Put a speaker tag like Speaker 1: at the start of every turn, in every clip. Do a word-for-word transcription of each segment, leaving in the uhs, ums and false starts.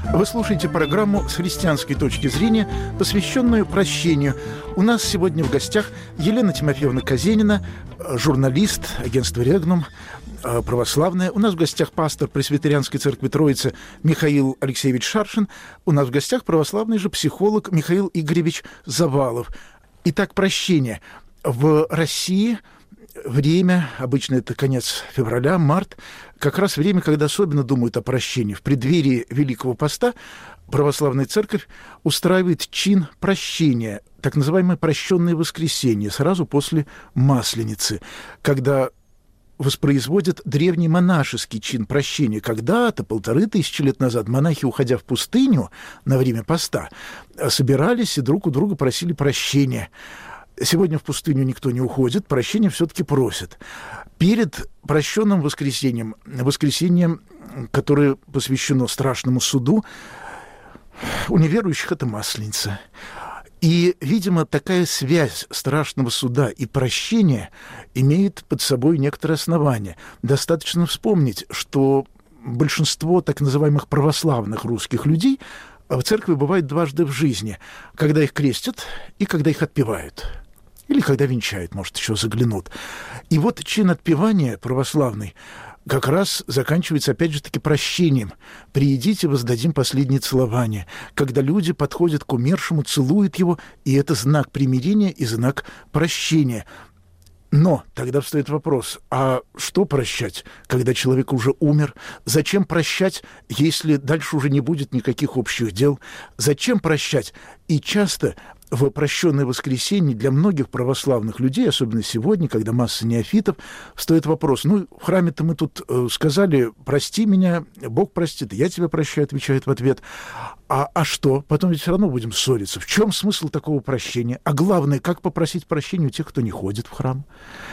Speaker 1: Вы слушаете программу «С христианской точки зрения», посвященную прощению. У нас сегодня в гостях Елена Тимофеевна Казенина, журналист агентства «Регнум», православная. У нас в гостях пастор Пресвитерианской церкви Троицы Михаил Алексеевич Шаршин. У нас в гостях православный же психолог Михаил Игоревич Завалов. Итак, прощение. В России время, обычно это конец февраля, март, как раз время, когда особенно думают о прощении. В преддверии Великого Поста православная церковь устраивает чин прощения, так называемое прощенное воскресенье, сразу после Масленицы, когда воспроизводят древний монашеский чин прощения. Когда-то, полторы тысячи лет назад, монахи, уходя в пустыню на время поста, собирались и друг у друга просили прощения. Сегодня в пустыню никто не уходит, прощения все-таки просят. Перед прощенным воскресеньем, воскресеньем, которое посвящено страшному суду, у неверующих это Масленица. И, видимо, такая связь страшного суда и прощения имеет под собой некоторые основания. Достаточно вспомнить, что большинство так называемых православных русских людей в церкви бывает дважды в жизни, когда их крестят и когда их отпевают. Или когда венчают, может, еще заглянут. И вот чин отпевания православный как раз заканчивается, опять же таки, прощением. «Приидите, воздадим последнее целование», когда люди подходят к умершему, целуют его, и это знак примирения и знак прощения. Но тогда встает вопрос, а что прощать, когда человек уже умер? Зачем прощать, если дальше уже не будет никаких общих дел? Зачем прощать? И часто в прощенное воскресенье для многих православных людей, особенно сегодня, когда масса неофитов, встает вопрос, ну, в храме-то мы тут э, сказали, прости меня, Бог простит, я тебя прощаю, отвечает в ответ. А, а что? Потом ведь все равно будем ссориться. В чем смысл такого прощения? А главное, как попросить прощения у тех, кто не ходит в храм?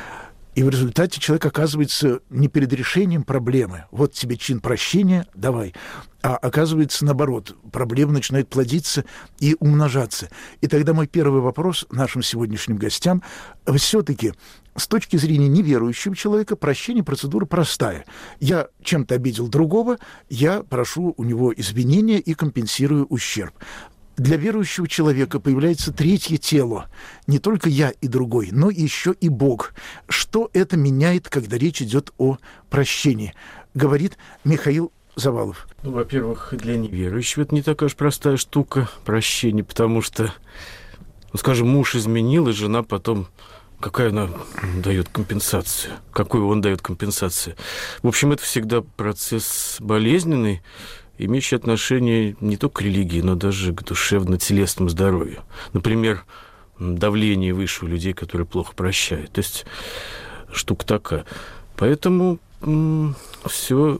Speaker 1: И в результате человек оказывается не перед решением проблемы. Вот тебе чин прощения, давай. А оказывается, наоборот, проблема начинает плодиться и умножаться. И тогда мой первый вопрос нашим сегодняшним гостям. Все-таки с точки зрения неверующего человека прощение процедура простая. Я чем-то обидел другого, я прошу у него извинения и компенсирую ущерб. Для верующего человека появляется третье тело. Не только я и другой, но еще и Бог. Что это меняет, когда речь идет о прощении? Говорит Михаил Завалов.
Speaker 2: Ну, во-первых, для неверующего это не такая уж простая штука, прощение, потому что, ну, скажем, муж изменил, и жена потом... Какая она дает компенсацию? Какую он дает компенсацию? В общем, это всегда процесс болезненный, имеющий отношение не только к религии, но даже к душевно-телесному здоровью. Например, давление выше у людей, которые плохо прощают. То есть штука такая. Поэтому м- все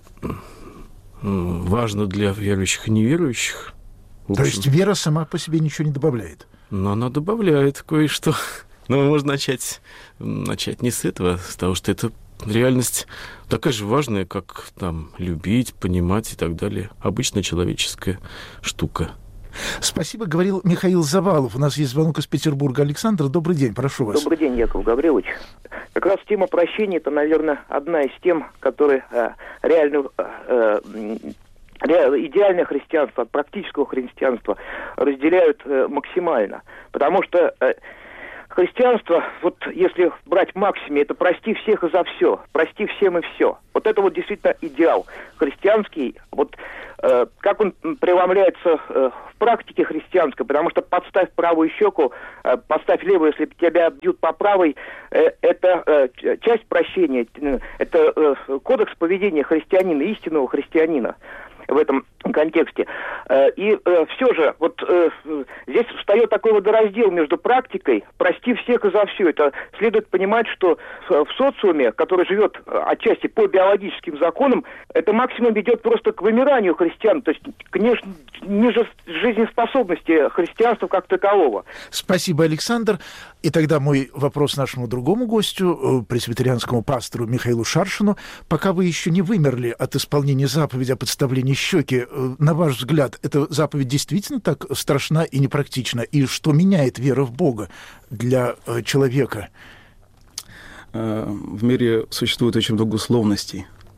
Speaker 2: м- важно для верующих и неверующих.
Speaker 1: В общем, то есть вера сама по себе ничего не добавляет?
Speaker 2: Но она добавляет кое-что. Но можно начать, начать не с этого, а с того, что это реальность такая же важная, как там, любить, понимать и так далее. Обычная человеческая штука.
Speaker 1: Спасибо, говорил Михаил Завалов. У нас есть звонок из Петербурга. Александр, добрый день, прошу вас.
Speaker 3: Добрый день, Яков Гаврилович. Как раз тема прощения – это, наверное, одна из тем, которые э, реально... Э, идеальное христианство от практического христианства разделяют э, максимально. Потому что э, христианство, вот если брать в максиме, это прости всех и за все, прости всем и все. Вот это вот действительно идеал христианский. Вот э, как он преломляется э, в практике христианской, потому что подставь правую щеку, э, подставь левую, если тебя бьют по правой, э, это э, часть прощения, это э, кодекс поведения христианина, истинного христианина в этом контексте. И э, все же, вот э, здесь встает такой водораздел между практикой «прости всех и за все». Это следует понимать, что в социуме, который живет отчасти по биологическим законам, это максимум ведет просто к вымиранию христиан, то есть к ниже жизнеспособности христианства как такового.
Speaker 1: Спасибо, Александр. И тогда мой вопрос нашему другому гостю, пресвитерианскому пастору Михаилу Шаршину. Пока вы еще не вымерли от исполнения заповеди о подставлении щеки, на ваш взгляд, эта заповедь действительно так страшна и непрактична? И что меняет вера в Бога для человека?
Speaker 4: В мире существует очень много условностей.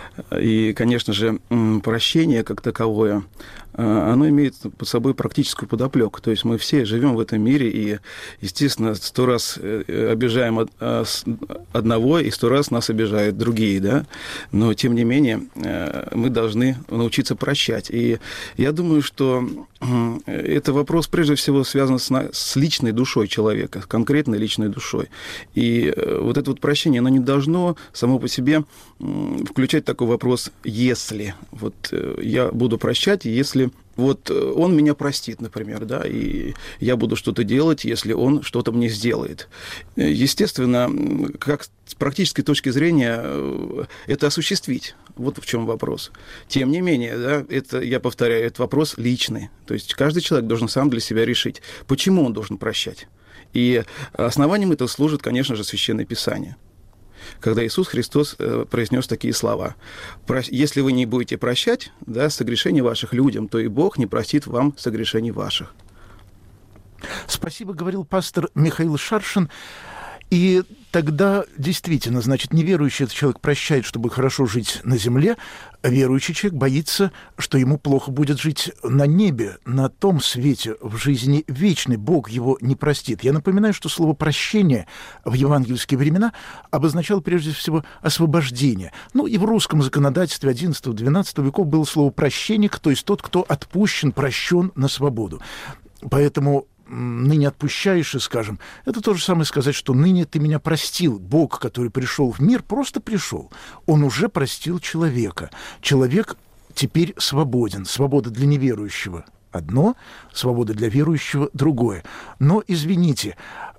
Speaker 4: И, конечно же, прощение как таковое, оно имеет под собой практическую подоплеку. То есть мы все живем в этом мире и, естественно, сто раз обижаем одного, и сто раз нас обижают другие, да? Но, тем не менее, мы должны научиться прощать. И я думаю, что это вопрос, прежде всего, связан с, с личной душой человека, конкретной личной душой. И вот это вот прощение, оно не должно само по себе включать такой вопрос «если». Вот я буду прощать, если вот он меня простит, например, да, и я буду что-то делать, если он что-то мне сделает. Естественно, как с практической точки зрения это осуществить. Вот в чем вопрос. Тем не менее, да, это, я повторяю, это вопрос личный. То есть каждый человек должен сам для себя решить, почему он должен прощать. И основанием этого служит, конечно же, Священное Писание. Когда Иисус Христос произнес такие слова: «Если вы не будете прощать, да, согрешения ваших людям, то и Бог не простит вам согрешений ваших».
Speaker 1: Спасибо, говорил пастор Михаил Шаршин. И тогда действительно, значит, неверующий этот человек прощает, чтобы хорошо жить на земле, а верующий человек боится, что ему плохо будет жить на небе, на том свете, в жизни вечной. Бог его не простит. Я напоминаю, что слово «прощение» в евангельские времена обозначало прежде всего освобождение. Ну и в русском законодательстве одиннадцатого-двенадцатого веков было слово «прощенник», то есть тот, кто отпущен, прощен на свободу. Поэтому ныне отпущаешь, и скажем, это то же самое сказать, что ныне ты меня простил. Бог, который пришел в мир, просто пришел. Он уже простил человека. Человек теперь свободен. Свобода для неверующего одно, свобода для верующего другое. Но, извините,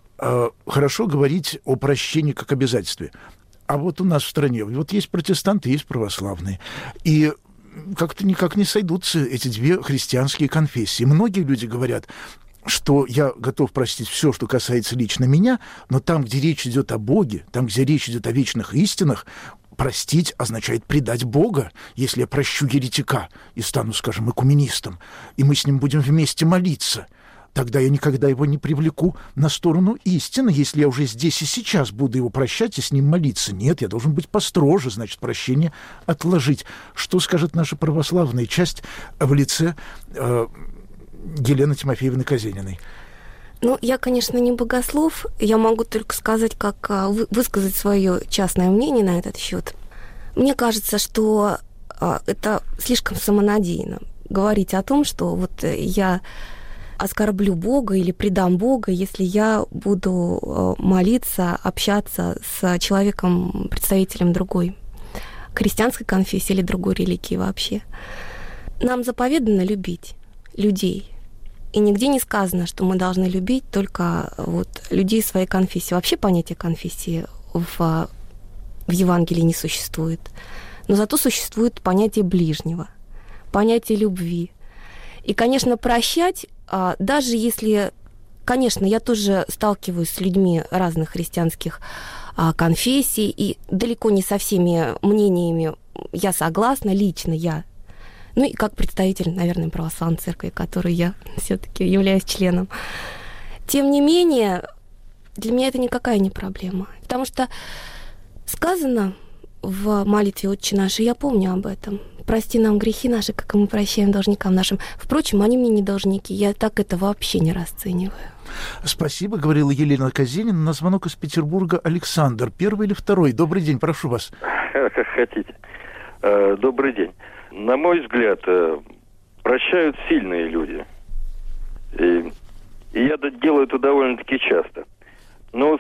Speaker 1: хорошо говорить о прощении как обязательстве. А вот у нас в стране, вот есть протестанты, есть православные. И как-то никак не сойдутся эти две христианские конфессии. Многие люди говорят, что я готов простить все, что касается лично меня, но там, где речь идет о Боге, там, где речь идет о вечных истинах, простить означает предать Бога. Если я прощу еретика и стану, скажем, экуменистом, и мы с ним будем вместе молиться, тогда я никогда его не привлеку на сторону истины, если я уже здесь и сейчас буду его прощать и с ним молиться. Нет, я должен быть построже, значит, прощение отложить. Что скажет наша православная часть в лице э, Елены Тимофеевны Казениной?
Speaker 5: Ну, я, конечно, не богослов. Я могу только сказать, как высказать свое частное мнение на этот счет. Мне кажется, что это слишком самонадеянно говорить о том, что вот я оскорблю Бога или предам Бога, если я буду молиться, общаться с человеком, представителем другой христианской конфессии или другой религии вообще. Нам заповедано любить людей. И нигде не сказано, что мы должны любить только вот людей своей конфессии. Вообще понятия конфессии в, в Евангелии не существует. Но зато существует понятие ближнего, понятие любви. И, конечно, прощать, даже если... Конечно, я тоже сталкиваюсь с людьми разных христианских конфессий, и далеко не со всеми мнениями я согласна, лично я. Ну и как представитель, наверное, православной церкви, которой я все-таки являюсь членом. Тем не менее, для меня это никакая не проблема. Потому что сказано в молитве «Отче наш», и я помню об этом. «Прости нам грехи наши, как и мы прощаем должникам нашим». Впрочем, они мне не должники. Я так это вообще не расцениваю.
Speaker 1: Спасибо, говорила Елена Казенина. На звонок из Петербурга Александр. Первый или второй? Добрый день, прошу вас.
Speaker 6: Как хотите. Добрый день. На мой взгляд, прощают сильные люди. И, и я делаю это довольно-таки часто. Но